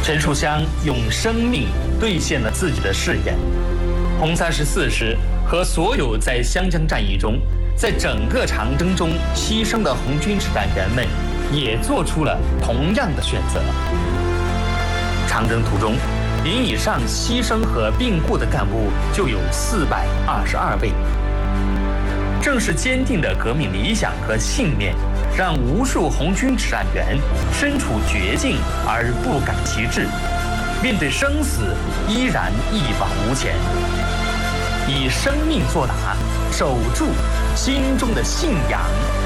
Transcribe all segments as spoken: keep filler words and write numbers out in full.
陈树湘用生命兑现了自己的誓言。红三十四师和所有在湘江战役中，在整个长征中牺牲的红军指战员们，也做出了同样的选择。长征途中，营以上牺牲和病故的干部就有四百二十二位。正是坚定的革命理想和信念，让无数红军指战员身处绝境而不改其志，面对生死依然一往无前，以生命作答，守住心中的信仰。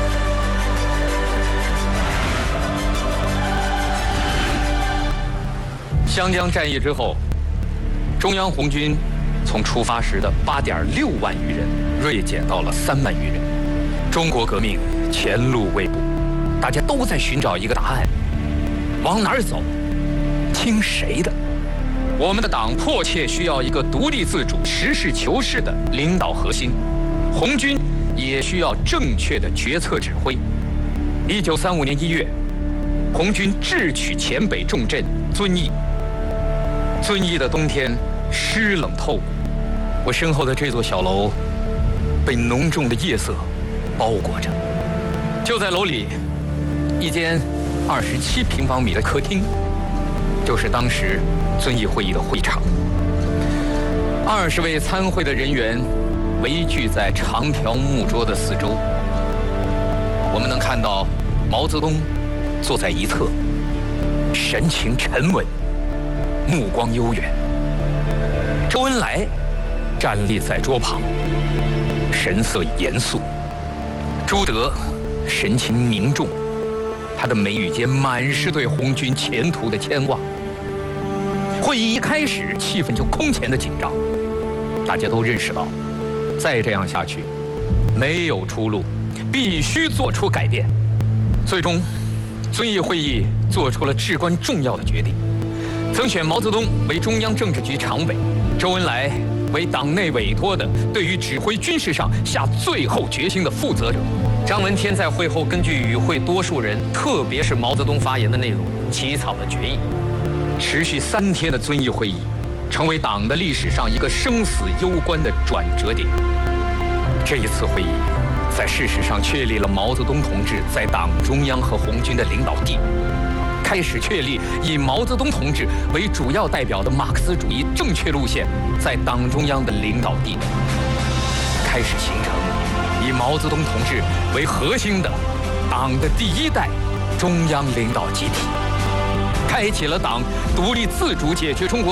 湘江战役之后，中央红军从出发时的八点六万余人锐减到了三万余人。中国革命前路未卜，大家都在寻找一个答案：往哪儿走？听谁的？我们的党迫切需要一个独立自主、实事求是的领导核心，红军也需要正确的决策指挥。一九三五年一月，红军智取黔北重镇遵义。遵义的冬天湿冷透骨，我身后的这座小楼被浓重的夜色包裹着。就在楼里，一间二十七平方米的客厅，就是当时遵义会议的会场。二十位参会的人员围聚在长条木桌的四周，我们能看到毛泽东坐在一侧，神情沉稳，目光悠远。周恩来站立在桌旁，神色严肃。朱德神情凝重，他的眉宇间满是对红军前途的牵望。会议一开始，气氛就空前的紧张，大家都认识到，再这样下去没有出路，必须做出改变。最终，遵义会议做出了至关重要的决定，曾选毛泽东为中央政治局常委，周恩来为党内委托的对于指挥军事上下最后决心的负责者。 张闻天在会后根据与会多数人，特别是毛泽东发言的内容，起草了决议。 持续三天的遵义会议，成为党的历史上一个生死攸关的转折点。这一次会议，在事实上确立了毛泽东同志在党中央和红军的领导地位，开始确立以毛泽东同志为主要代表的马克思主义正确路线在党中央的领导地位，开始形成以毛泽东同志为核心的党的第一代中央领导集体，开启了党独立自主解决中国